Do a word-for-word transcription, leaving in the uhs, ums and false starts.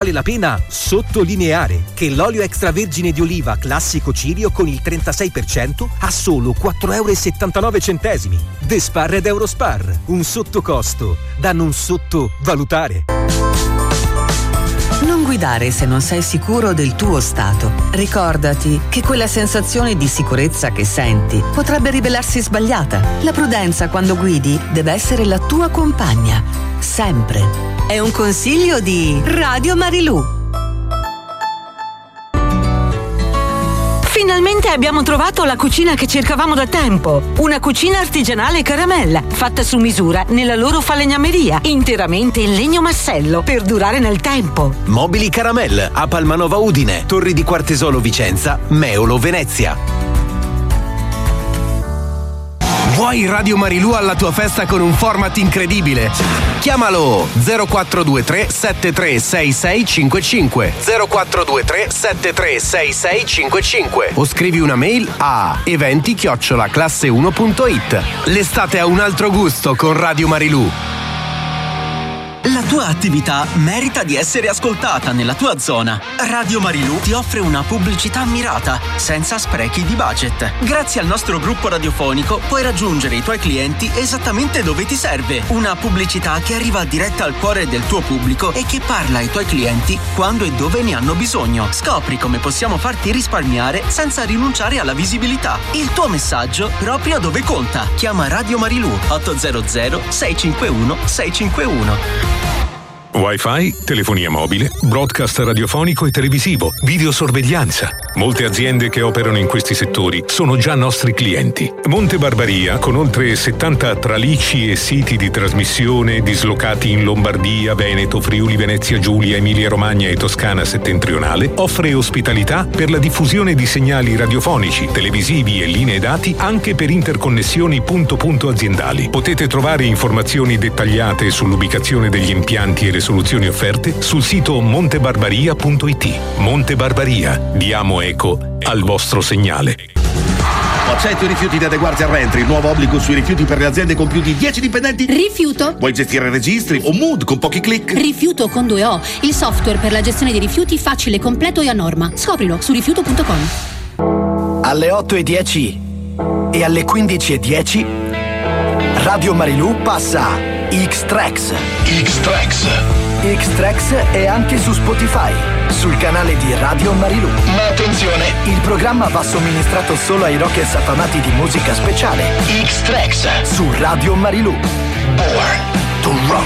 vale la pena sottolineare che l'olio extravergine di oliva classico Cirio con il trentasei per cento ha solo quattro euro e settantanove centesimi. De Spar ed Eurospar, un sottocosto da non sottovalutare. Non guidare se non sei sicuro del tuo stato. Ricordati che quella sensazione di sicurezza che senti potrebbe rivelarsi sbagliata. La prudenza quando guidi deve essere la tua compagna, sempre. È un consiglio di Radio Marilù. Finalmente abbiamo trovato la cucina che cercavamo da tempo. Una cucina artigianale Caramella, fatta su misura nella loro falegnameria, interamente in legno massello per durare nel tempo. Mobili Caramel a Palmanova Udine, Torri di Quartesolo Vicenza, Meolo Venezia. Vuoi Radio Marilù alla tua festa con un format incredibile? Chiamalo zero quattro due tre sette tre sei sei cinque cinque zero quattro due tre sette tre sei sei cinque cinque o scrivi una mail a eventi chiocciola classe uno punto it. L'estate ha un altro gusto con Radio Marilù. La tua attività merita di essere ascoltata nella tua zona. Radio Marilù ti offre una pubblicità mirata, senza sprechi di budget. Grazie al nostro gruppo radiofonico puoi raggiungere i tuoi clienti esattamente dove ti serve. Una pubblicità che arriva diretta al cuore del tuo pubblico e che parla ai tuoi clienti quando e dove ne hanno bisogno. Scopri come possiamo farti risparmiare senza rinunciare alla visibilità. Il tuo messaggio proprio dove conta. Chiama Radio Marilù otto zero zero sei cinque uno sei cinque uno. Wi-Fi, telefonia mobile, broadcast radiofonico e televisivo, videosorveglianza. Molte aziende che operano in questi settori sono già nostri clienti. Monte Barbaria, con oltre settanta tralicci e siti di trasmissione dislocati in Lombardia, Veneto, Friuli, Venezia Giulia, Emilia Romagna e Toscana settentrionale, offre ospitalità per la diffusione di segnali radiofonici, televisivi e linee dati anche per interconnessioni punto-punto aziendali. Potete trovare informazioni dettagliate sull'ubicazione degli impianti e le soluzioni offerte sul sito montebarbaria punto it. Monte Barbaria, diamo eco al vostro segnale. Accetto i rifiuti da adeguarsi al Rentry, il nuovo obbligo sui rifiuti per le aziende con più di dieci dipendenti. Rifiuto. Vuoi gestire registri o Mood con pochi click? Rifiuto con due O, il software per la gestione dei rifiuti facile, completo e a norma. Scoprilo su rifiuto punto com. Alle otto e dieci e alle quindici e dieci Radio Marilù passa X-Tracks. X-Tracks. X-Tracks è anche su Spotify, sul canale di Radio Marilù. Ma attenzione! Il programma va somministrato solo ai rockers affamati di musica speciale. X-Tracks su Radio Marilù. Born to Rock.